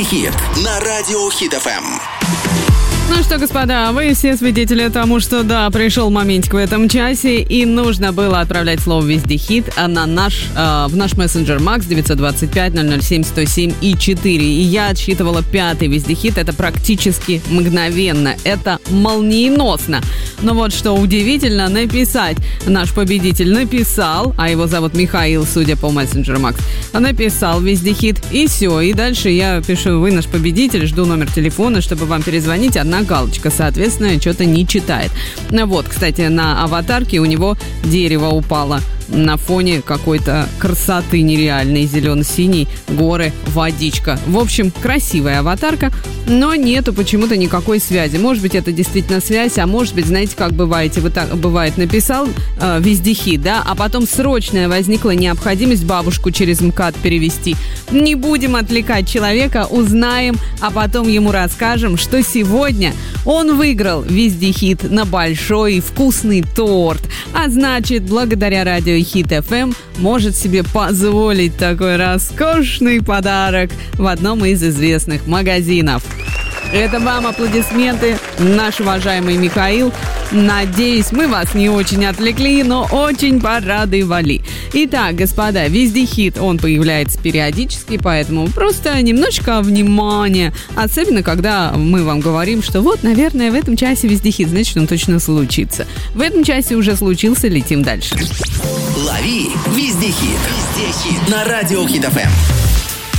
Вездехит на радио Хит FM. Ну что, господа, вы все свидетели тому, что да, пришел моментик в этом часе, и нужно было отправлять слово «Вездехит» в наш мессенджер Макс 925-007-107-4. И я отсчитывала 5-й Вездехит. Это практически мгновенно. Это молниеносно. Но вот что удивительно, наш победитель написал, а его зовут Михаил, судя по мессенджеру Макс, написал Вездехит, и все. И дальше я пишу: вы наш победитель, жду номер телефона, чтобы вам перезвонить. Одна галочка, соответственно, что-то не читает. Вот, кстати, на аватарке у него дерево упало на фоне какой-то красоты нереальной, зелено-синей, горы, водичка. В общем, красивая аватарка, но нету почему-то никакой связи. Может быть, это действительно связь, а может быть, знаете, как бывает, написал Вездехит, да, а потом срочная возникла необходимость бабушку через МКАД перевести. Не будем отвлекать человека, узнаем, а потом ему расскажем, что сегодня он выиграл Вездехит на большой вкусный торт. А значит, благодаря радио Хит FM может себе позволить такой роскошный подарок в одном из известных магазинов. Это вам аплодисменты, наш уважаемый Михаил. Надеюсь, мы вас не очень отвлекли, но очень порадовали. Итак, господа, Вездехит, он появляется периодически, поэтому просто немножко внимания. Особенно, когда мы вам говорим, что вот, наверное, в этом часе Вездехит, значит, он точно случится. В этом часе уже случился, летим дальше. Лови Вездехит. Вездехит на радио Хит FM.